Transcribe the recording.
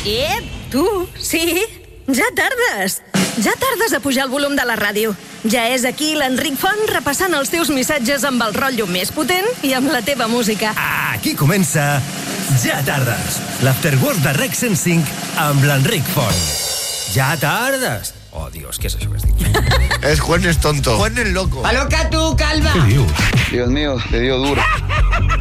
Tu, sí? Ja tardes. Ja tardes a pujar el volum de la ràdio. Ja és aquí l'Enric Font repassant els teus missatges amb el rotllo més potent i amb la teva música. Aquí comença Ja tardes, l'Afterwork de Rec 105 amb l'Enric Font. Ja tardes. Oh, Dios, ¿qué es eso que has dicho? Es Juan es tonto. Juan es loco. ¡Aloca tú, calva! ¿Qué dios? Dios mío, te dio duro.